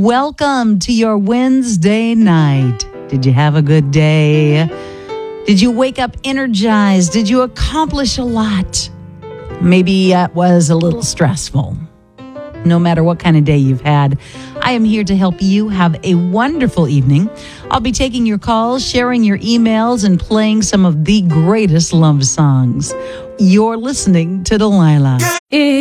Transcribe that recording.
Welcome to your Wednesday night. Did you have a good day? Did you wake up energized? Did you accomplish a lot? Maybe it was a little stressful. No matter what kind of day you've had, I am here to help you have a wonderful evening. I'll be taking your calls, sharing your emails, and playing some of the greatest love songs. You're listening to Delilah.